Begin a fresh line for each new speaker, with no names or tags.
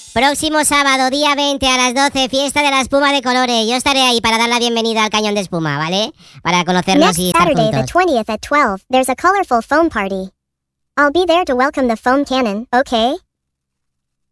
Próximo sábado, día 20 a las 12, fiesta de la espuma de colores. Yo estaré ahí para dar la bienvenida al cañón de espuma, ¿vale? Para conocernos y estar
Saturday,
juntos.
the 20th at 12, there's a colorful foam party. I'll be there to welcome the foam cannon, okay?